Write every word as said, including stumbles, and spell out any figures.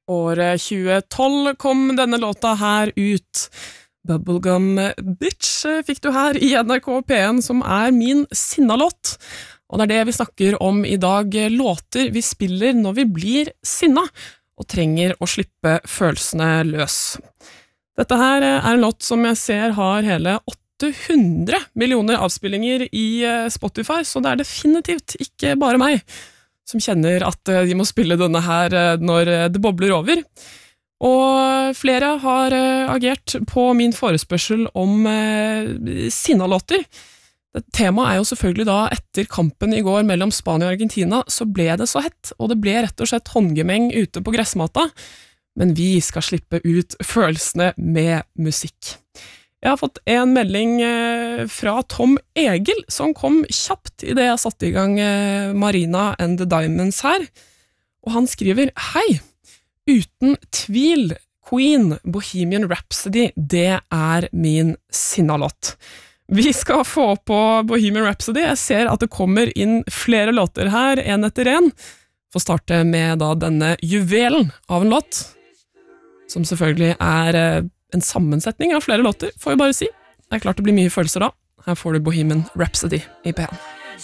Året tjue tolv kom denne låta her ut. Bubblegum Bitch fikk du her i N R K P en, som er min sinnalåt. Og det er det vi snakker om i dag, låter vi spiller når vi blir sinna, og trenger å slippe følelsene løs. Dette her er en låt som jeg ser har hele åtte hundre millioner avspillinger i Spotify, så det er definitivt ikke bare meg som kjenner at de må spille denne her når det bobler over. Og flere har agert på min forespørsel om sinnalåter. Temaet er jo selvfølgelig da, etter kampen i går mellom Spania og Argentina, så ble det så hett, og det ble rett og slett håndgemeng ute på gressmata, men vi skal slippe ut følelsene med musikk. Jeg har fått en melding fra Tom Egil, som kom kjapt i det jeg satte i gang Marina and the Diamonds her, og han skriver: Hei, uten tvil, Queen, Bohemian Rhapsody, det er min sinnalåt. Vi skal få på Bohemian Rhapsody. Jeg ser at det kommer inn flere låter her, en etter en. Får starte med da denne juvelen av en låt, som selvfølgelig er en sammensetning av flere låter, får jeg bare si. Det er klart det blir mye følelser da. Her får du Bohemian Rhapsody i P en.